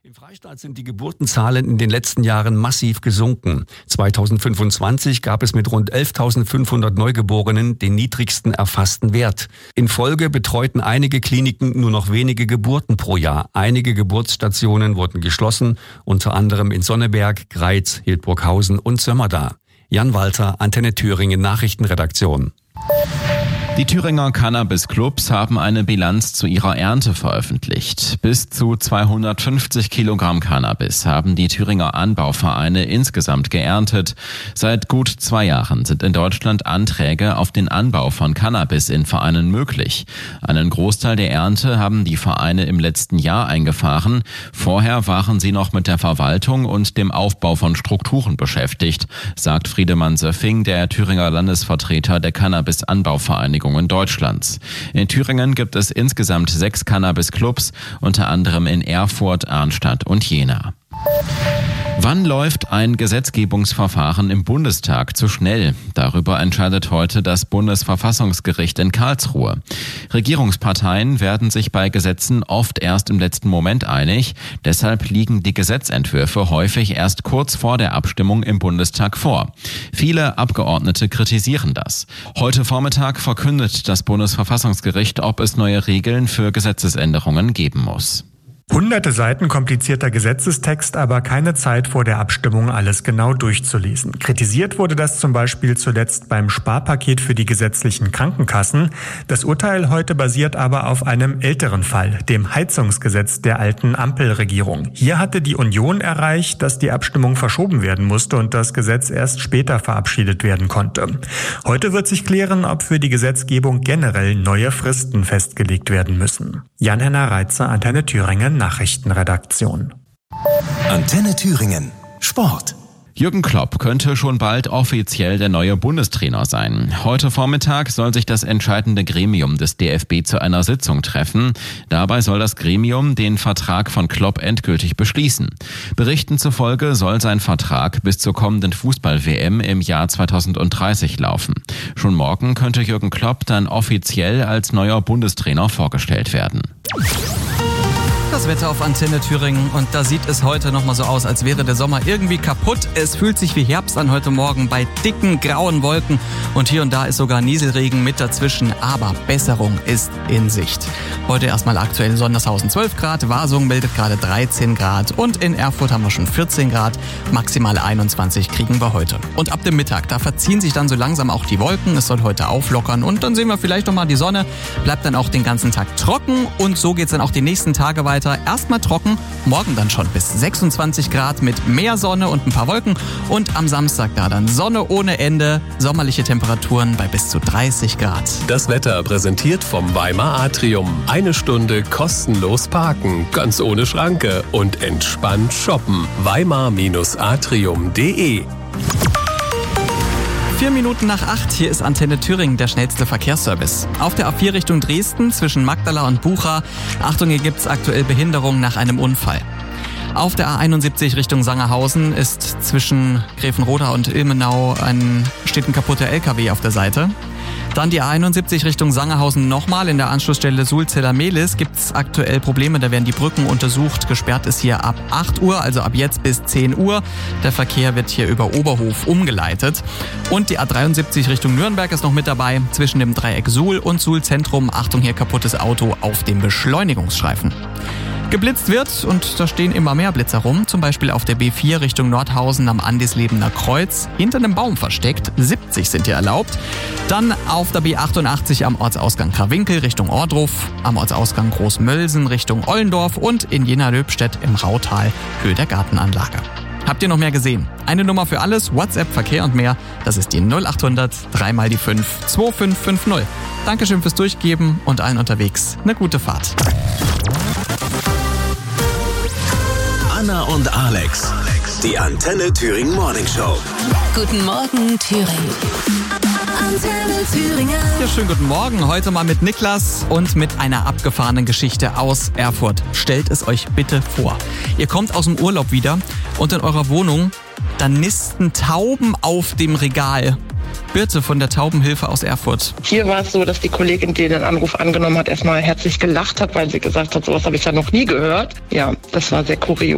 Im Freistaat sind die Geburtenzahlen in den letzten Jahren massiv gesunken. 2025 gab es mit rund 11.500 Neugeborenen den niedrigsten erfassten Wert. In Folge betreuten einige Kliniken nur noch wenige Geburten pro Jahr. Einige Geburtsstationen wurden geschlossen, unter anderem in Sonneberg, Greiz, Hildburghausen und Sömmerda. Jan Walter, Antenne Thüringen Nachrichtenredaktion. Die Thüringer Cannabis-Clubs haben eine Bilanz zu ihrer Ernte veröffentlicht. Bis zu 250 Kilogramm Cannabis haben die Thüringer Anbauvereine insgesamt geerntet. Seit gut 2 Jahren sind in Deutschland Anträge auf den Anbau von Cannabis in Vereinen möglich. Einen Großteil der Ernte haben die Vereine im letzten Jahr eingefahren. Vorher waren sie noch mit der Verwaltung und dem Aufbau von Strukturen beschäftigt, sagt Friedemann Söffing, der Thüringer Landesvertreter der Cannabis-Anbauvereinigung Deutschlands. In Thüringen gibt es insgesamt 6 Cannabis-Clubs, unter anderem in Erfurt, Arnstadt und Jena. Wann läuft ein Gesetzgebungsverfahren im Bundestag zu schnell? Darüber entscheidet heute das Bundesverfassungsgericht in Karlsruhe. Regierungsparteien werden sich bei Gesetzen oft erst im letzten Moment einig. Deshalb liegen die Gesetzentwürfe häufig erst kurz vor der Abstimmung im Bundestag vor. Viele Abgeordnete kritisieren das. Heute Vormittag verkündet das Bundesverfassungsgericht, ob es neue Regeln für Gesetzesänderungen geben muss. Hunderte Seiten komplizierter Gesetzestext, aber keine Zeit vor der Abstimmung alles genau durchzulesen. Kritisiert wurde das zum Beispiel zuletzt beim Sparpaket für die gesetzlichen Krankenkassen. Das Urteil heute basiert aber auf einem älteren Fall, dem Heizungsgesetz der alten Ampelregierung. Hier hatte die Union erreicht, dass die Abstimmung verschoben werden musste und das Gesetz erst später verabschiedet werden konnte. Heute wird sich klären, ob für die Gesetzgebung generell neue Fristen festgelegt werden müssen. Jan-Henner Reitzer, Antenne Thüringen Nachrichtenredaktion. Antenne Thüringen Sport. Jürgen Klopp könnte schon bald offiziell der neue Bundestrainer sein. Heute Vormittag soll sich das entscheidende Gremium des DFB zu einer Sitzung treffen. Dabei soll das Gremium den Vertrag von Klopp endgültig beschließen. Berichten zufolge soll sein Vertrag bis zur kommenden Fußball-WM im Jahr 2030 laufen. Schon morgen könnte Jürgen Klopp dann offiziell als neuer Bundestrainer vorgestellt werden. Das Wetter auf Antenne Thüringen und da sieht es heute nochmal so aus, als wäre der Sommer irgendwie kaputt. Es fühlt sich wie Herbst an heute Morgen bei dicken grauen Wolken und hier und da ist sogar Nieselregen mit dazwischen, aber Besserung ist in Sicht. Heute erstmal aktuell in Sondershausen 12 Grad, Wasung meldet gerade 13 Grad und in Erfurt haben wir schon 14 Grad, maximal 21 kriegen wir heute. Und ab dem Mittag, da verziehen sich dann so langsam auch die Wolken, es soll heute auflockern und dann sehen wir vielleicht nochmal die Sonne, bleibt dann auch den ganzen Tag trocken und so geht's dann auch die nächsten Tage weiter. Erstmal trocken, morgen dann schon bis 26 Grad mit mehr Sonne und ein paar Wolken und am Samstag da dann Sonne ohne Ende, sommerliche Temperaturen bei bis zu 30 Grad. Das Wetter präsentiert vom Weimar Atrium. 1 Stunde kostenlos parken, ganz ohne Schranke und entspannt shoppen. Weimar-atrium.de 4 Minuten nach 8, hier ist Antenne Thüringen, der schnellste Verkehrsservice. Auf der A4 Richtung Dresden zwischen Magdala und Bucha. Achtung, hier gibt's aktuell Behinderung nach einem Unfall. Auf der A71 Richtung Sangerhausen ist zwischen Gräfenroda und Ilmenau steht ein kaputter LKW auf der Seite. Dann die A71 Richtung Sangerhausen nochmal. In der Anschlussstelle Sulzeller-Mehlis gibt es aktuell Probleme. Da werden die Brücken untersucht. Gesperrt ist hier ab 8 Uhr, also ab jetzt bis 10 Uhr. Der Verkehr wird hier über Oberhof umgeleitet. Und die A73 Richtung Nürnberg ist noch mit dabei. Zwischen dem Dreieck Suhl und Suhl-Zentrum. Achtung, hier kaputtes Auto auf dem Beschleunigungsstreifen. Geblitzt wird und da stehen immer mehr Blitzer rum, zum Beispiel auf der B4 Richtung Nordhausen am Andislebener Kreuz, hinter einem Baum versteckt, 70 sind hier erlaubt. Dann auf der B88 am Ortsausgang Krawinkel Richtung Ohrdruf, am Ortsausgang Großmölsen Richtung Ollendorf und in Jena-Löbstedt im Rautal Höhe der Gartenanlage. Habt ihr noch mehr gesehen? Eine Nummer für alles, WhatsApp, Verkehr und mehr, das ist die 0800 3 mal die 5 2550. Dankeschön fürs Durchgeben und allen unterwegs eine gute Fahrt. Anna und Alex, die Antenne Thüringen Morning Show. Guten Morgen, Thüringen. Antenne Thüringen. Ja, schönen guten Morgen. Heute mal mit Niklas und mit einer abgefahrenen Geschichte aus Erfurt. Stellt es euch bitte vor. Ihr kommt aus dem Urlaub wieder und in eurer Wohnung, da nisten Tauben auf dem Regal. Birte von der Taubenhilfe aus Erfurt. Hier war es so, dass die Kollegin, die den Anruf angenommen hat, erstmal herzlich gelacht hat, weil sie gesagt hat, sowas habe ich ja noch nie gehört. Ja, das war sehr kurios.